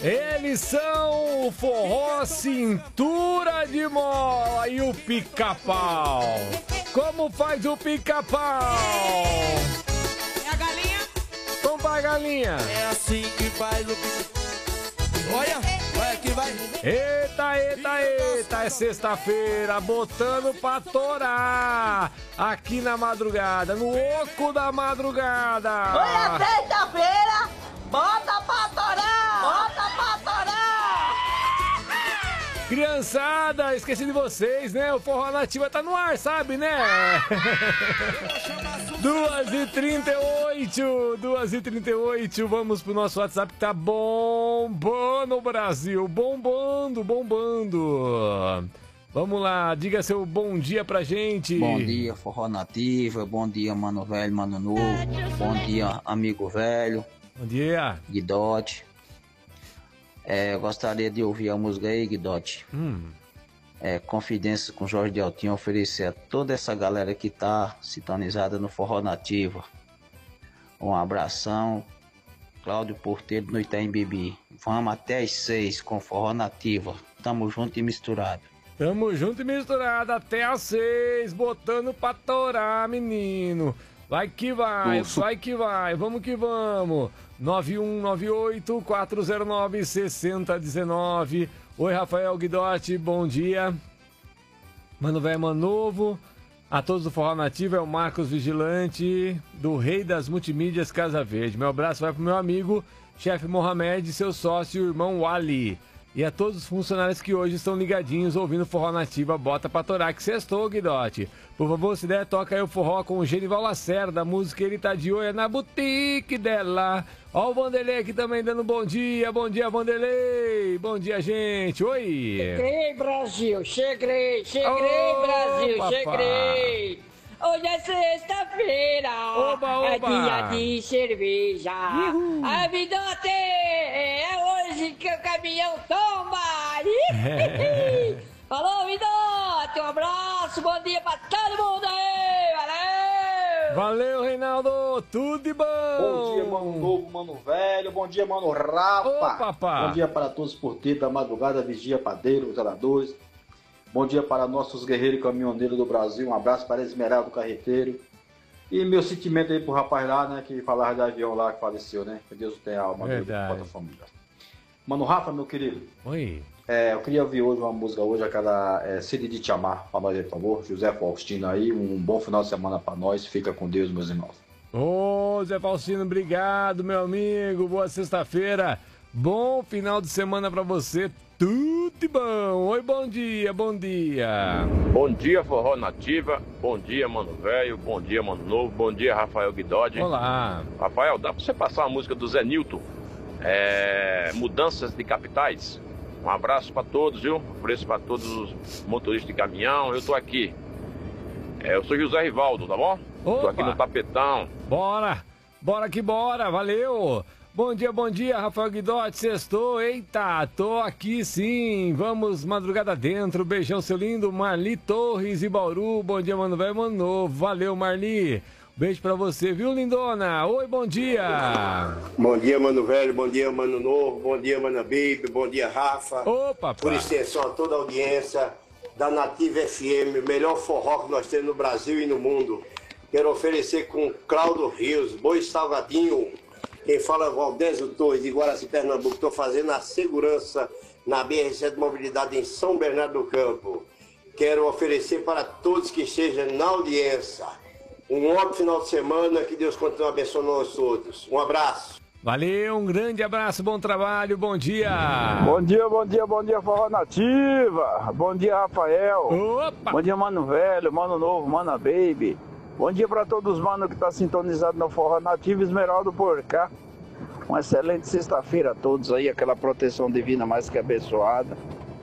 Eles são o forró cintura de mola e o pica-pau. Como faz o pica-pau? É a galinha? Como vai, galinha? É assim que faz o pica-pau. Olha, vai aqui, vai. Eita, eita, eita, é sexta-feira, botando pra torar. Aqui na madrugada, no oco da madrugada. Hoje é sexta-feira, bota pra torar! Bota pra torar! Criançada, esqueci de vocês, né? O Forró Nativa tá no ar, sabe, né? 2h38, 2h38, vamos pro nosso WhatsApp que tá bombando o Brasil, bombando, bombando. Vamos lá, diga seu bom dia pra gente. Bom dia, Forró Nativa, bom dia, mano velho, mano novo, bom dia, amigo velho. Bom dia. Guidote. Eu gostaria de ouvir a música aí, Guidote. Confidência com Jorge Deltinho, oferecer a toda essa galera que tá sintonizada no Forró Nativa. Um abração, Cláudio Porteiro no Itaim Bibi. Vamos até às 6 com Forró Nativa. Tamo junto e misturado. Tamo junto e misturado até às 6, botando pra torar, menino. Vai que vai, vai que vai, vamos que vamos. 9198-409-6019. Oi, Rafael Guidotti, bom dia. Mano velho, mano novo. A todos do Forró Nativo, é o Marcos Vigilante, do Rei das Multimídias Casa Verde. Meu abraço vai pro meu amigo, chefe Mohamed, seu sócio, irmão Wally. E a todos os funcionários que hoje estão ligadinhos ouvindo Forró Nativa, bota pra torar que sextou, Guidote. Por favor, se der, toca aí o forró com o Genival Lacerda, a música Ele Tá de Olho na boutique dela. Ó o Vanderlei aqui também dando bom dia Vanderlei. Bom dia, gente, oi. Cheguei, Brasil, cheguei, Ô, Brasil, papá. cheguei. Hoje é sexta-feira, Oba, oba. é dia de cerveja. A Vidote, é hoje que o caminhão tomba. Falou, Vidote, um abraço, bom dia pra todo mundo aí, valeu! Valeu, Reinaldo, tudo de bom. Bom dia, mano novo, mano velho. Bom dia, mano Rafa. Ô, papá. Bom dia para todos os porteiros da madrugada, vigia, padeiro, zeladores. Bom dia para nossos guerreiros e caminhoneiros do Brasil. Um abraço para Esmeralda Carreteiro. E meu sentimento aí pro rapaz lá, né, que falava de avião lá, que faleceu, né? Que Deus tenha alma dele, Verdade. da família. Mano Rafa, meu querido. Oi. Eu queria ouvir hoje uma música, aquela Sede de Te Amar, pra nós, por favor. José Faustino aí, um bom final de semana pra nós. Fica com Deus, meus irmãos. Ô, Zé Faustino, obrigado, meu amigo. Boa sexta-feira. Bom final de semana pra você. Tudo de bom. Oi, bom dia, bom dia. Bom dia, Forró Nativa. Bom dia, mano velho. Bom dia, mano novo. Bom dia, Rafael Guidodi. Olá. Rafael, dá pra você passar uma música do Zé Nilton? Mudanças de capitais. Um abraço pra todos, viu? Ofereço pra todos os motoristas de caminhão. Eu tô aqui. Eu sou José Rivaldo, tá bom? Opa. Tô aqui no Tapetão. Bora. Bora que bora. Valeu. Bom dia, Rafael Guidotti, sextou, eita, tô aqui sim, vamos madrugada dentro, beijão seu lindo, Marli Torres e Bauru, bom dia, mano velho, mano novo, valeu, Marli, beijo pra você, viu, lindona, oi, bom dia. Bom dia, mano velho, bom dia, mano novo, bom dia, mana baby, bom dia, Rafa. Opa, por extensão a toda a audiência da Nativa FM, o melhor forró que nós temos no Brasil e no mundo. Quero oferecer com Cláudio Rios, Boi Salgadinho. Quem fala é Valdésio Torres, de Guaraci, Pernambuco. Estou fazendo a segurança na BR-7 Mobilidade em São Bernardo do Campo. Quero oferecer para todos que estejam na audiência um ótimo final de semana, que Deus continue abençoando nós todos. Um abraço. Valeu, um grande abraço, bom trabalho, bom dia. Bom dia, Forró Nativa. Bom dia, Rafael. Opa. Bom dia, mano velho, mano novo, mana baby. Bom dia para todos os manos que estão sintonizados no Forró Nativo, Esmeraldo por cá. Uma excelente sexta-feira a todos aí, aquela proteção divina mais que abençoada.